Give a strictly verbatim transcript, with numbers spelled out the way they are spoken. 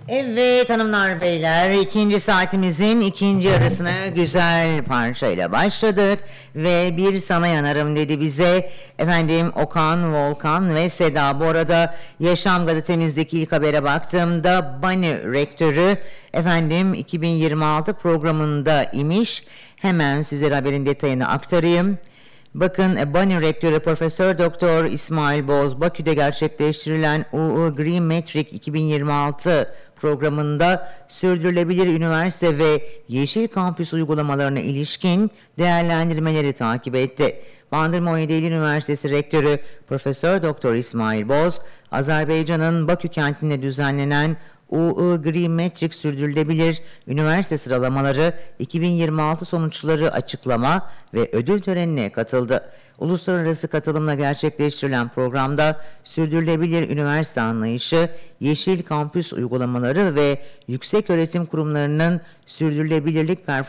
Evet hanımlar beyler, ikinci saatimizin ikinci yarısına güzel parçayla başladık ve bir sana yanarım dedi bize efendim Okan, Volkan ve Seda. Bu arada Yaşam gazetemizdeki ilk habere baktığımda Bani rektörü efendim iki bin yirmi altı programında imiş. Hemen sizlere haberin detayını aktarayım. Bakın, Bani Rektörü Profesör Doktor İsmail Boz, Bakü'de gerçekleştirilen U U Green Metric iki bin yirmi altı programında sürdürülebilir üniversite ve yeşil kampüs uygulamalarına ilişkin değerlendirmeleri takip etti. Bandırma on yedi Eylül Üniversitesi Rektörü Profesör Doktor İsmail Boz, Azerbaycan'ın Bakü kentinde düzenlenen U U Green Metric Sürdürülebilir Üniversite Sıralamaları iki bin yirmi altı sonuçları açıklama ve ödül törenine katıldı. Uluslararası katılımla gerçekleştirilen programda sürdürülebilir üniversite anlayışı, yeşil kampüs uygulamaları ve yüksek öğretim kurumlarının sürdürülebilirlik performansı